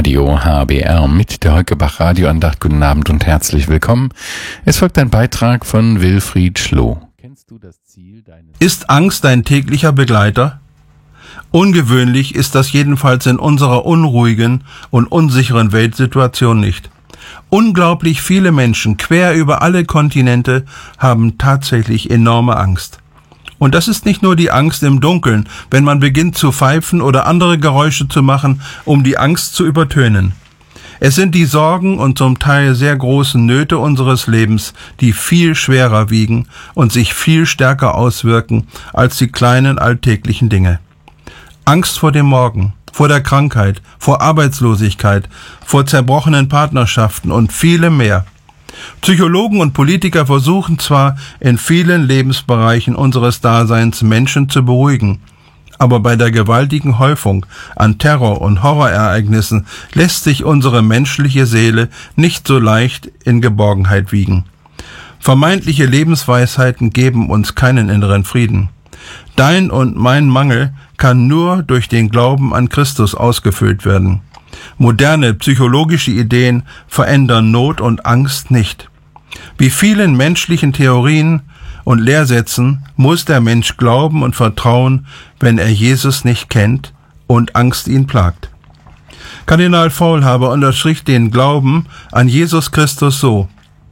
Radio HBR mit der Heukebach Radioandacht. Guten Abend und herzlich willkommen. Es folgt ein Beitrag von Wilfried Schloh. Kennst du das Ziel deines... Ist Angst dein täglicher Begleiter? Ungewöhnlich ist das jedenfalls in unserer unruhigen und unsicheren Weltsituation nicht. Unglaublich viele Menschen quer über alle Kontinente haben tatsächlich enorme Angst. Und das ist nicht nur die Angst im Dunkeln, wenn man beginnt zu pfeifen oder andere Geräusche zu machen, um die Angst zu übertönen. Es sind die Sorgen und zum Teil sehr großen Nöte unseres Lebens, die viel schwerer wiegen und sich viel stärker auswirken als die kleinen alltäglichen Dinge. Angst vor dem Morgen, vor der Krankheit, vor Arbeitslosigkeit, vor zerbrochenen Partnerschaften und vielem mehr. Psychologen und Politiker versuchen zwar in vielen Lebensbereichen unseres Daseins Menschen zu beruhigen, aber bei der gewaltigen Häufung an Terror- und Horrorereignissen lässt sich unsere menschliche Seele nicht so leicht in Geborgenheit wiegen. Vermeintliche Lebensweisheiten geben uns keinen inneren Frieden. Dein und mein Mangel kann nur durch den Glauben an Christus ausgefüllt werden. Moderne psychologische Ideen verändern Not und Angst nicht. Wie vielen menschlichen Theorien und Lehrsätzen muss der Mensch glauben und vertrauen, wenn er Jesus nicht kennt und Angst ihn plagt. Kardinal Faulhaber unterstrich den Glauben an Jesus Christus so: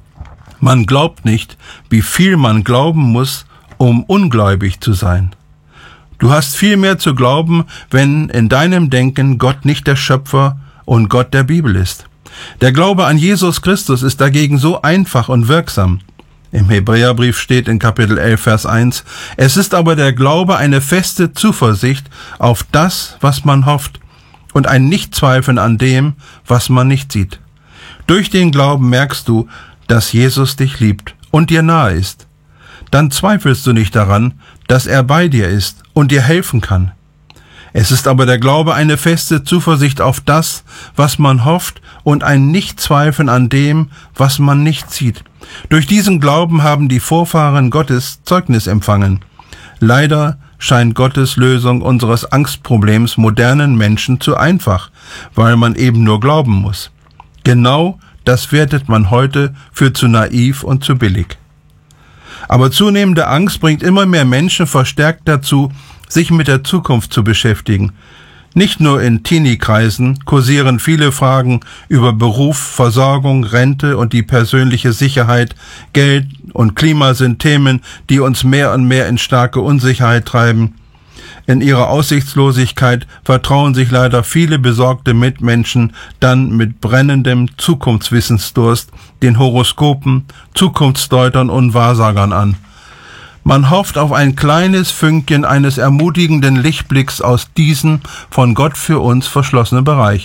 Man glaubt nicht, wie viel man glauben muss, um ungläubig zu sein. Du hast viel mehr zu glauben, wenn in deinem Denken Gott nicht der Schöpfer und Gott der Bibel ist. Der Glaube an Jesus Christus ist dagegen so einfach und wirksam. Im Hebräerbrief steht in Kapitel 11, Vers 1, es ist aber der Glaube eine feste Zuversicht auf das, was man hofft, und ein Nichtzweifeln an dem, was man nicht sieht. Durch den Glauben merkst du, dass Jesus dich liebt und dir nahe ist. Dann zweifelst du nicht daran, dass er bei dir ist und dir helfen kann. Es ist aber der Glaube eine feste Zuversicht auf das, was man hofft, und ein Nichtzweifeln an dem, was man nicht sieht. Durch diesen Glauben haben die Vorfahren Gottes Zeugnis empfangen. Leider scheint Gottes Lösung unseres Angstproblems modernen Menschen zu einfach, weil man eben nur glauben muss. Genau das wertet man heute für zu naiv und zu billig. Aber zunehmende Angst bringt immer mehr Menschen verstärkt dazu, sich mit der Zukunft zu beschäftigen. Nicht nur in Teenie-Kreisen kursieren viele Fragen über Beruf, Versorgung, Rente und die persönliche Sicherheit. Geld und Klima sind Themen, die uns mehr und mehr in starke Unsicherheit treiben. In ihrer Aussichtslosigkeit vertrauen sich leider viele besorgte Mitmenschen dann mit brennendem Zukunftswissensdurst den Horoskopen, Zukunftsdeutern und Wahrsagern an. Man hofft auf ein kleines Fünkchen eines ermutigenden Lichtblicks aus diesem von Gott für uns verschlossenen Bereich.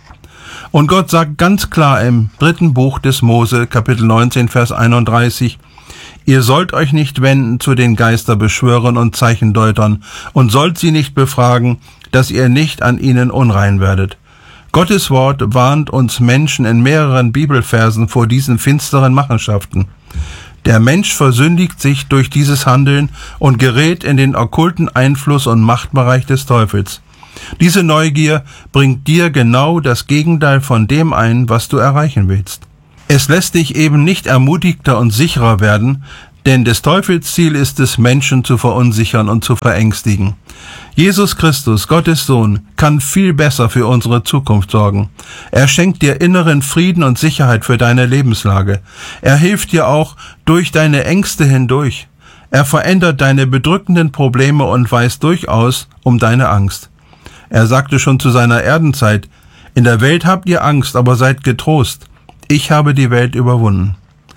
Und Gott sagt ganz klar im 3. Buch des Mose, Kapitel 19, Vers 31, Ihr sollt euch nicht wenden zu den Geisterbeschwörern und Zeichendeutern und sollt sie nicht befragen, dass ihr nicht an ihnen unrein werdet. Gottes Wort warnt uns Menschen in mehreren Bibelversen vor diesen finsteren Machenschaften. Der Mensch versündigt sich durch dieses Handeln und gerät in den okkulten Einfluss und Machtbereich des Teufels. Diese Neugier bringt dir genau das Gegenteil von dem ein, was du erreichen willst. Es lässt dich eben nicht ermutigter und sicherer werden, denn des Teufels Ziel ist es, Menschen zu verunsichern und zu verängstigen. Jesus Christus, Gottes Sohn, kann viel besser für unsere Zukunft sorgen. Er schenkt dir inneren Frieden und Sicherheit für deine Lebenslage. Er hilft dir auch durch deine Ängste hindurch. Er verändert deine bedrückenden Probleme und weiß durchaus um deine Angst. Er sagte schon zu seiner Erdenzeit, in der Welt habt ihr Angst, aber seid getrost. Ich habe die Welt überwunden.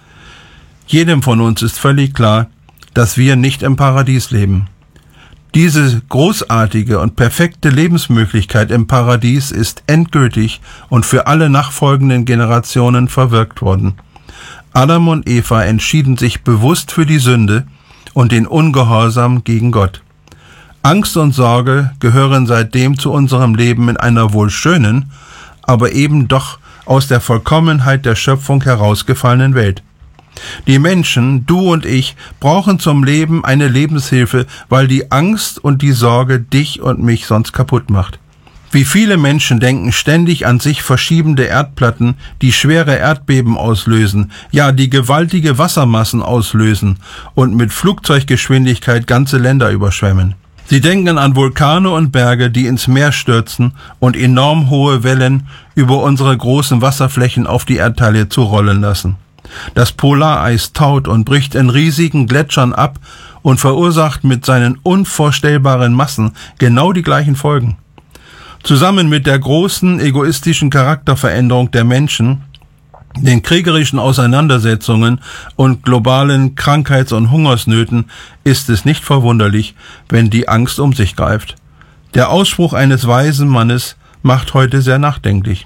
Jedem von uns ist völlig klar, dass wir nicht im Paradies leben. Diese großartige und perfekte Lebensmöglichkeit im Paradies ist endgültig und für alle nachfolgenden Generationen verwirkt worden. Adam und Eva entschieden sich bewusst für die Sünde und den Ungehorsam gegen Gott. Angst und Sorge gehören seitdem zu unserem Leben in einer wohl schönen, aber eben doch aus der Vollkommenheit der Schöpfung herausgefallenen Welt. Die Menschen, du und ich, brauchen zum Leben eine Lebenshilfe, weil die Angst und die Sorge dich und mich sonst kaputt macht. Wie viele Menschen denken ständig an sich verschiebende Erdplatten, die schwere Erdbeben auslösen, ja, die gewaltige Wassermassen auslösen und mit Flugzeuggeschwindigkeit ganze Länder überschwemmen. Sie denken an Vulkane und Berge, die ins Meer stürzen und enorm hohe Wellen über unsere großen Wasserflächen auf die Erdteile zurollen lassen. Das Polareis taut und bricht in riesigen Gletschern ab und verursacht mit seinen unvorstellbaren Massen genau die gleichen Folgen. Zusammen mit der großen egoistischen Charakterveränderung der Menschen, den kriegerischen Auseinandersetzungen und globalen Krankheits- und Hungersnöten ist es nicht verwunderlich, wenn die Angst um sich greift. Der Ausspruch eines weisen Mannes macht heute sehr nachdenklich.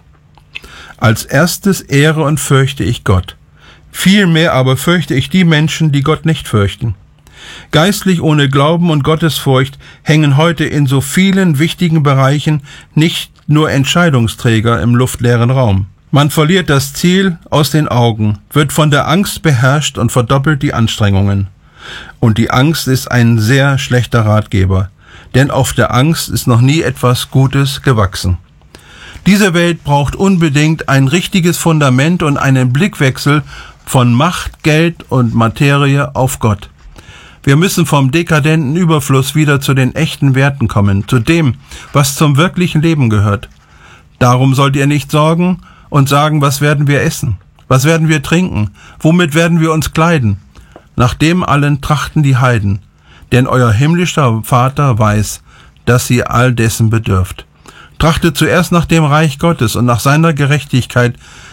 Als erstes ehre und fürchte ich Gott. Vielmehr aber fürchte ich die Menschen, die Gott nicht fürchten. Geistlich ohne Glauben und Gottesfurcht hängen heute in so vielen wichtigen Bereichen nicht nur Entscheidungsträger im luftleeren Raum. Man verliert das Ziel aus den Augen, wird von der Angst beherrscht und verdoppelt die Anstrengungen. Und die Angst ist ein sehr schlechter Ratgeber, denn auf der Angst ist noch nie etwas Gutes gewachsen. Diese Welt braucht unbedingt ein richtiges Fundament und einen Blickwechsel von Macht, Geld und Materie auf Gott. Wir müssen vom dekadenten Überfluss wieder zu den echten Werten kommen, zu dem, was zum wirklichen Leben gehört. Darum sollt ihr nicht sorgen und sagen, was werden wir essen, was werden wir trinken, womit werden wir uns kleiden. Nach dem allen trachten die Heiden, denn euer himmlischer Vater weiß, dass ihr all dessen bedürft. Trachtet zuerst nach dem Reich Gottes und nach seiner Gerechtigkeit,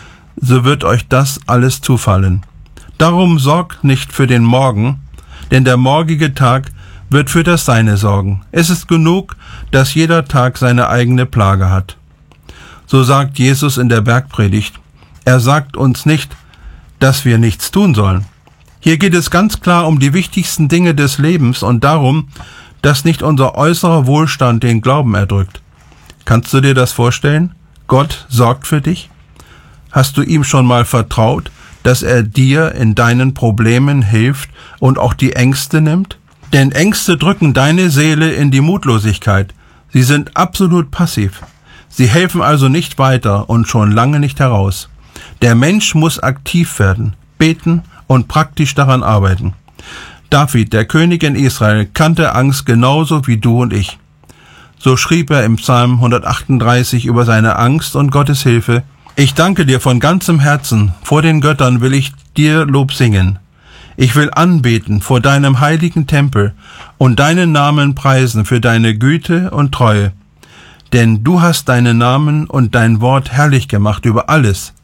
so wird euch das alles zufallen. Darum sorgt nicht für den Morgen, denn der morgige Tag wird für das Seine sorgen. Es ist genug, dass jeder Tag seine eigene Plage hat. So sagt Jesus in der Bergpredigt. Er sagt uns nicht, dass wir nichts tun sollen. Hier geht es ganz klar um die wichtigsten Dinge des Lebens und darum, dass nicht unser äußerer Wohlstand den Glauben erdrückt. Kannst du dir das vorstellen? Gott sorgt für dich? Hast du ihm schon mal vertraut, dass er dir in deinen Problemen hilft und auch die Ängste nimmt? Denn Ängste drücken deine Seele in die Mutlosigkeit. Sie sind absolut passiv. Sie helfen also nicht weiter und schon lange nicht heraus. Der Mensch muss aktiv werden, beten und praktisch daran arbeiten. David, der König in Israel, kannte Angst genauso wie du und ich. So schrieb er im Psalm 138 über seine Angst und Gottes Hilfe: Ich danke dir von ganzem Herzen, vor den Göttern will ich dir Lob singen. Ich will anbeten vor deinem heiligen Tempel und deinen Namen preisen für deine Güte und Treue. Denn du hast deinen Namen und dein Wort herrlich gemacht über alles.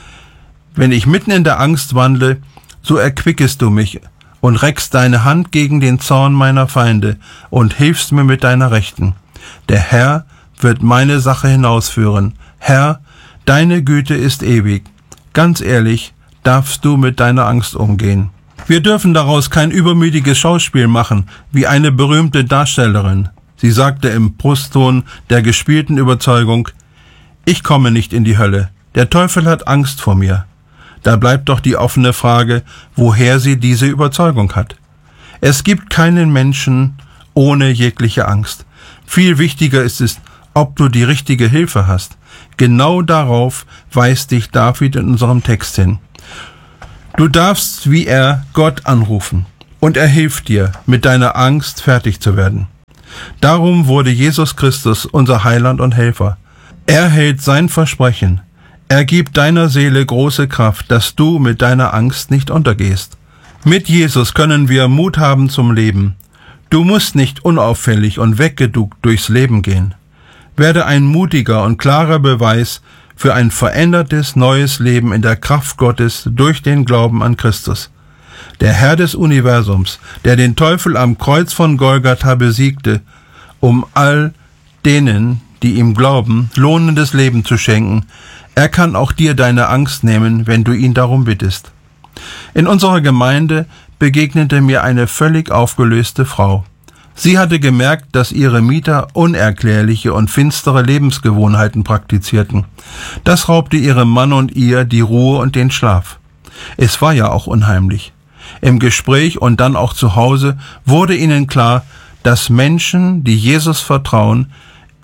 Wenn ich mitten in der Angst wandle, so erquickest du mich und reckst deine Hand gegen den Zorn meiner Feinde und hilfst mir mit deiner Rechten. Der Herr wird meine Sache hinausführen. Herr, deine Güte ist ewig. Ganz ehrlich, darfst du mit deiner Angst umgehen. Wir dürfen daraus kein übermütiges Schauspiel machen, wie eine berühmte Darstellerin. Sie sagte im Brustton der gespielten Überzeugung: Ich komme nicht in die Hölle. Der Teufel hat Angst vor mir. Da bleibt doch die offene Frage, woher sie diese Überzeugung hat. Es gibt keinen Menschen ohne jegliche Angst. Viel wichtiger ist es, ob du die richtige Hilfe hast. Genau darauf weist dich David in unserem Text hin. Du darfst wie er Gott anrufen und er hilft dir, mit deiner Angst fertig zu werden. Darum wurde Jesus Christus unser Heiland und Helfer. Er hält sein Versprechen. Er gibt deiner Seele große Kraft, dass du mit deiner Angst nicht untergehst. Mit Jesus können wir Mut haben zum Leben. Du musst nicht unauffällig und weggeduckt durchs Leben gehen. Werde ein mutiger und klarer Beweis für ein verändertes, neues Leben in der Kraft Gottes durch den Glauben an Christus. Der Herr des Universums, der den Teufel am Kreuz von Golgatha besiegte, um all denen, die ihm glauben, lohnendes Leben zu schenken. Er kann auch dir deine Angst nehmen, wenn du ihn darum bittest. In unserer Gemeinde begegnete mir eine völlig aufgelöste Frau. Sie hatte gemerkt, dass ihre Mieter unerklärliche und finstere Lebensgewohnheiten praktizierten. Das raubte ihrem Mann und ihr die Ruhe und den Schlaf. Es war ja auch unheimlich. Im Gespräch und dann auch zu Hause wurde ihnen klar, dass Menschen, die Jesus vertrauen,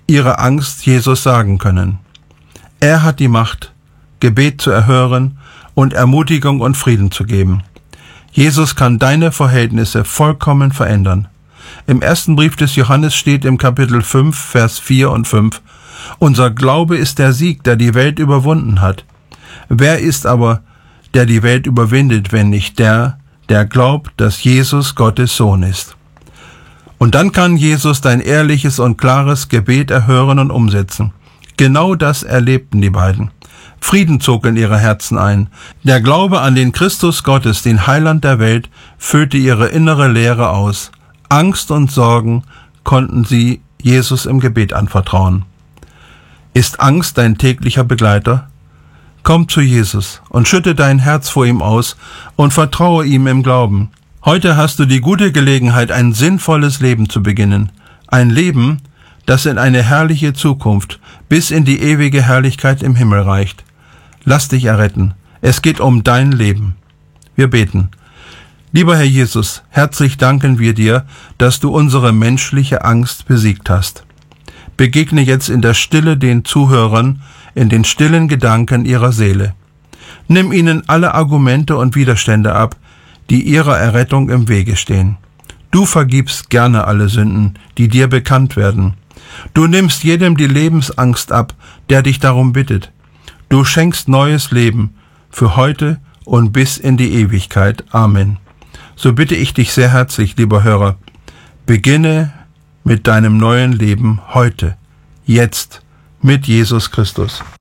ihre Angst Jesus sagen können. Er hat die Macht, Gebet zu erhören und Ermutigung und Frieden zu geben. Jesus kann deine Verhältnisse vollkommen verändern. Im ersten Brief des Johannes steht im Kapitel 5, Vers 4 und 5, unser Glaube ist der Sieg, der die Welt überwunden hat. Wer ist aber, der die Welt überwindet, wenn nicht der, der glaubt, dass Jesus Gottes Sohn ist? Und dann kann Jesus dein ehrliches und klares Gebet erhören und umsetzen. Genau das erlebten die beiden. Frieden zog in ihre Herzen ein. Der Glaube an den Christus Gottes, den Heiland der Welt, füllte ihre innere Leere aus. Angst und Sorgen konnten sie Jesus im Gebet anvertrauen. Ist Angst dein täglicher Begleiter? Komm zu Jesus und schütte dein Herz vor ihm aus und vertraue ihm im Glauben. Heute hast du die gute Gelegenheit, ein sinnvolles Leben zu beginnen. Ein Leben, das in eine herrliche Zukunft bis in die ewige Herrlichkeit im Himmel reicht. Lass dich erretten. Es geht um dein Leben. Wir beten. Lieber Herr Jesus, herzlich danken wir dir, dass du unsere menschliche Angst besiegt hast. Begegne jetzt in der Stille den Zuhörern, in den stillen Gedanken ihrer Seele. Nimm ihnen alle Argumente und Widerstände ab, die ihrer Errettung im Wege stehen. Du vergibst gerne alle Sünden, die dir bekannt werden. Du nimmst jedem die Lebensangst ab, der dich darum bittet. Du schenkst neues Leben für heute und bis in die Ewigkeit. Amen. So bitte ich dich sehr herzlich, lieber Hörer, beginne mit deinem neuen Leben heute, jetzt, mit Jesus Christus.